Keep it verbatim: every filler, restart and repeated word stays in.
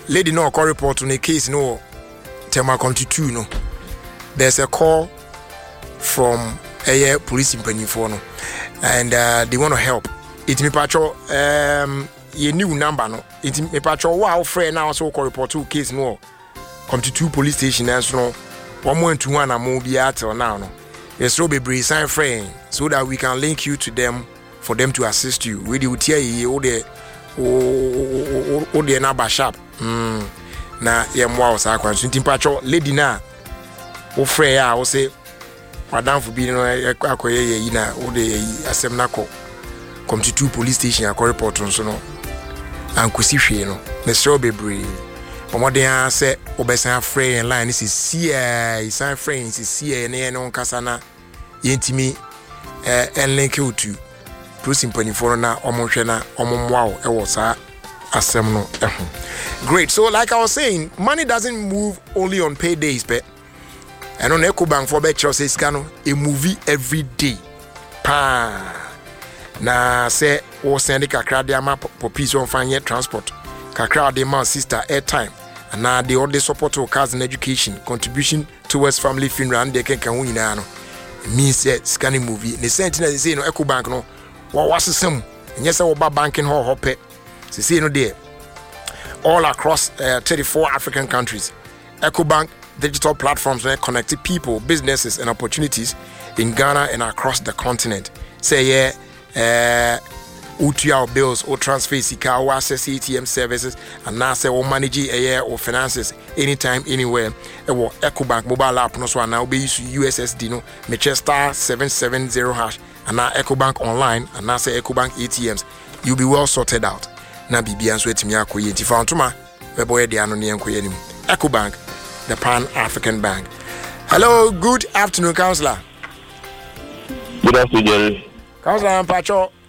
lady no call report on a case no Tema County two no. There's a call from a police in Penifono and uh, they want to help. It me patrol um your new number no. It me patrol wow friend now so call report two case no. Come to two police station and so one more to one and more be at or now no. Yes, so be brave sign friend so that we can link you to them for them to assist you. We do tear you the o the number sharp. Mm. Na ye mwa osa kwan so ntimpacho lady na wo frɛ ya wo se madam for bi no akoye yi na wo de asem na ko come to two police station akọ report so no ankosi hwe no me sɛ obebre omoden a sɛ obesan frɛ en line is cia isan frɛ is cia na ye no nkasa na yentimi eh en link you to prosim panifo na omonhwe na omomwa wo e wo sa asem no ehun. Great. So like I was saying, money doesn't move only on paydays, but and on EcoBank for bet says scano a movie every day. Pa na say o send kakra de ama for peace on fine transport. Kakra de ma sister airtime. And now they all the support to cars and education, contribution towards family funeral and they can can win no. Means that scanning movie. The sentinel they say no EcoBank no. What was the same? And yes, I banking hall hope. They say no there. All across uh, thirty-four African countries. EcoBank digital platforms that connect people, businesses, and opportunities in Ghana and across the continent. Say, yeah, uh, utia bills or transfer sika or access A T M services, and now say, or manage a year or finances anytime, anywhere. Or EcoBank mobile app, no so now be use U S S D, no, Manchester seven seven zero hash, and now EcoBank online, and now say EcoBank A T Ms. You'll be well sorted out. Na bibia nso etimi akoye nti fa ntoma we boy de ano ne enkoye nim. EcoBank, the Pan African Bank. Hello, good afternoon, counselor. Good afternoon, Jerry. Counselor Pacho,